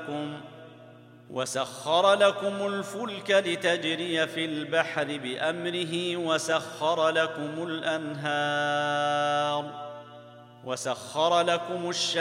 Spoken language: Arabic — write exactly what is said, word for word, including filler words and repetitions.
وسخر لكم الفلك لتجري في البحر بأمره وسخر لكم الأنهار وسخر لكم الشمس